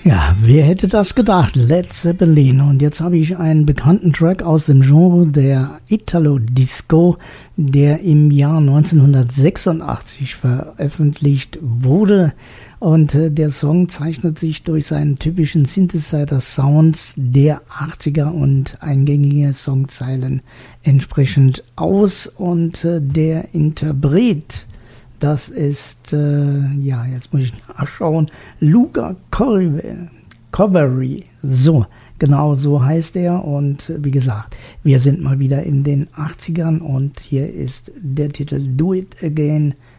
Ja, wer hätte das gedacht? Led Zeppelin. Und jetzt habe ich einen bekannten Track aus dem Genre der Italo-Disco, der im Jahr 1986 veröffentlicht wurde. Und der Song zeichnet sich durch seinen typischen Synthesizer-Sounds der 80er und eingängige Songzeilen entsprechend aus. Und der Interpret, das ist, jetzt muss ich nachschauen, Luca Covery. So, genau so heißt er. Und wie gesagt, wir sind mal wieder in den 80ern und hier ist der Titel Do It Again